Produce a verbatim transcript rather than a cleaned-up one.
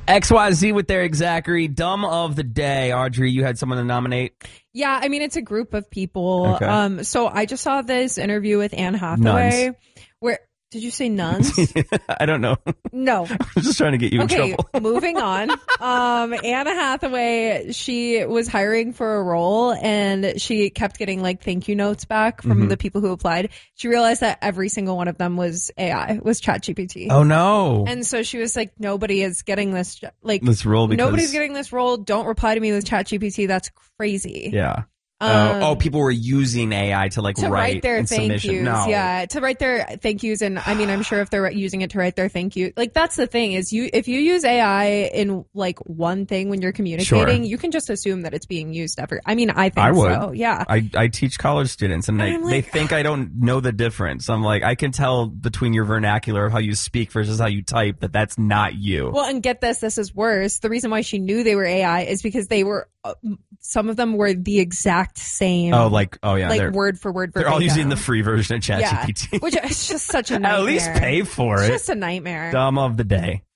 X Y Z with their Zachary. Dumb of the day. Audrey, you had someone to nominate? Yeah, I mean, it's a group of people. Okay. Um, so I just saw this interview with Anne Hathaway. Nuns. Where, did you say nuns? I don't know. No. I'm just trying to get you okay, in trouble. moving on. Um, Anna Hathaway, she was hiring for a role and she kept getting like thank you notes back from Mm-hmm. the people who applied. She realized that every single one of them was A I, was ChatGPT. Oh, no. And so she was like, nobody is getting this, jo- like, This role because... nobody's getting this role. Don't reply to me with ChatGPT. That's crazy. Yeah. Um, uh, oh, people were using A I to like to write, write their in thank submission. yous. No. Yeah, to write their thank yous. And I mean, I'm sure if they're using it to write their thank you, like that's the thing is you, if you use A I in like one thing when you're communicating, Sure. you can just assume that it's being used every, I mean, I think I would. so. Yeah. I, I teach college students and they, I'm they like- think I don't know the difference. I'm like, I can tell between your vernacular of how you speak versus how you type that that's not you. Well, and get this, this is worse. The reason why she knew they were A I is because they were, uh, some of them were the exact same. oh, like, oh yeah. like they're, word for word. they're all verbatim. using the free version of Yeah. ChatGPT. Which is just such a nightmare. At least pay for It's it. just a nightmare. Dumb of the day.